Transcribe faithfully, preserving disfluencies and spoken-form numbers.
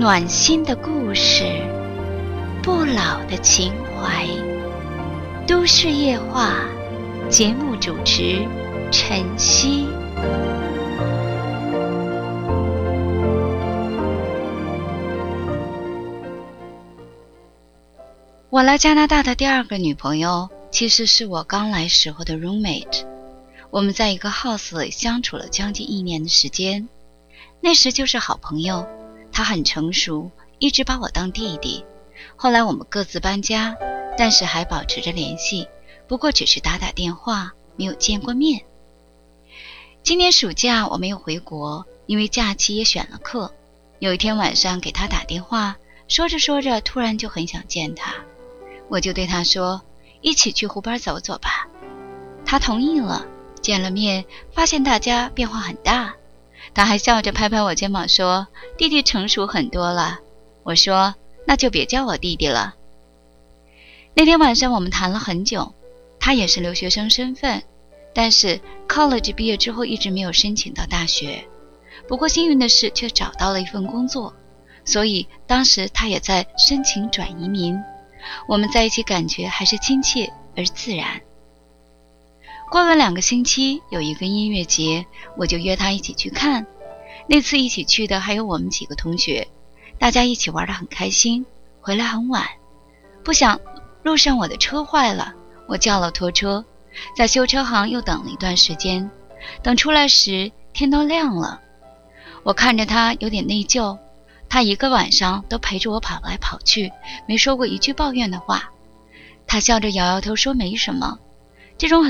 暖心的故事，不老的情怀。都市夜话，节目主持晨曦。我来加拿大的第二个女朋友，其实是我刚来时候的 roommate。我们在一个 house 里相处了将近一年的时间，那时就是好朋友。她很成熟，一直把我当弟弟。后来我们各自搬家，但是还保持着联系，不过只是打打电话，没有见过面。今年暑假我没有回国，因为假期也选了课。有一天晚上给她打电话，说着说着突然就很想见她，我就对她说，一起去湖边走走吧。她同意了，见了面发现大家变化很大。她还笑着拍拍我肩膀说，弟弟成熟很多了。我说，那就别叫我弟弟了。那天晚上我们谈了很久，他也是留学生身份，但是 college 毕业之后一直没有申请到大学，不过幸运的是却找到了一份工作，所以当时他也在申请转移民。我们在一起感觉还是亲切而自然。过了两个星期，有一个音乐节，我就约他一起去看。那次一起去的还有我们几个同学，大家一起玩得很开心，回来很晚。不想路上我的车坏了，我叫了拖车，在修车行又等了一段时间，等出来时天都亮了。我看着他有点内疚，他一个晚上都陪着我跑来跑去，没说过一句抱怨的话。他笑着摇摇头说没什么。这种很